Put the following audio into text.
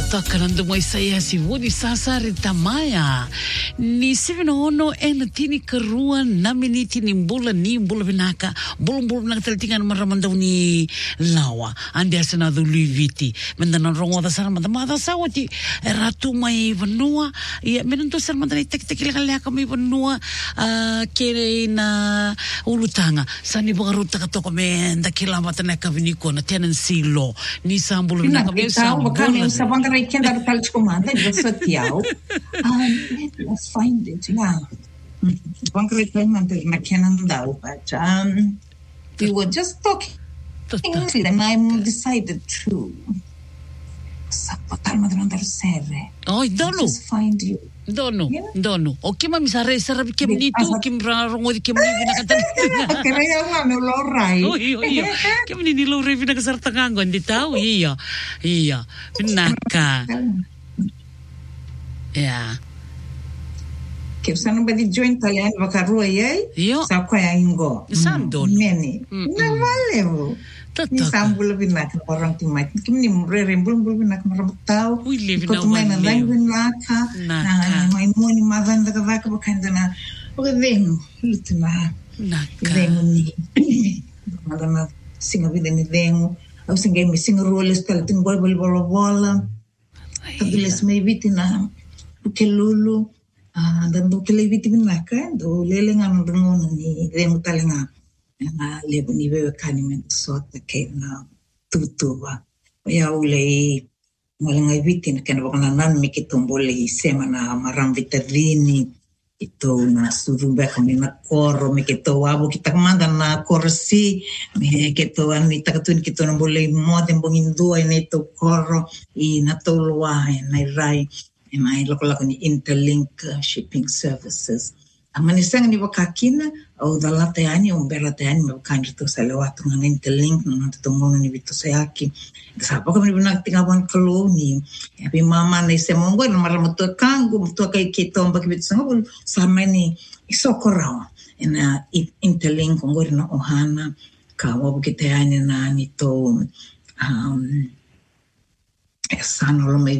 toka nando mo Isaia sivuni sasa ritamaya ni 7 ena tini kerua na miniti ni mbula vinaka bulu na talatingan maramandau ni lawa andi asana dhuliviti mendana rongo da sana mada sawati ratu mai vanua ya menento sana mada tek leka kami vanua kere na ulutanga sani bagaruta katoko menda kilamata na kaviniko na tenancy law ni sambulu vinaka Sabang I can't have college command. Let's find it. Yeah. Bunker payment is McKinnon though, but we were just talking and I decided to Oh, don't just find you. Dono. O kima misare sara kim ni tu kim rongo di kim ni na katan. Kaya nga no loray. Iya. Kim ni lo revi na kasar tangango ndi tao iya. Naka. Yeah. Kaya sana ba di join talian bakarua yay? Sa kaya ingo. Sam dono. Meni. Na vale. Ni sambul binak orang timai kim ni rembul binak marabutau ko tumai na languin laka na mai moni mavan da ka bakanda na o vengo lutna vengo ni madama singa vida ni vengo au singa mi singa roles tal tin bola tabiles mai vitina ke lulu dan do ke leviti binaka do lelenga ndongo ni vengo talenga na lebo ni vewe kanimen sota ke na tutuwa ya ule mwalanga viti na kena wakana nami mikitombole isema na maram vitadini ito na surumba kami na koro mikito wabo kita kamanda na korsi mikito anita katun kito na bole modem bongindua ina ito koro ina tolwa ina irai ina iloko ni Interlink shipping services amanisanga ni wakakina au dalate ani umbera te ani mekani to salawatu ngana Interlink na tutongono ni vito sayaki sapo kami binak tingawan koloni ya bi mama na isemongo na maramoto kangu mtu kai kitomba kibito sango sama ni isokorawa na Interlink ngori na ohana ka wabu kite ani na ni to sana lo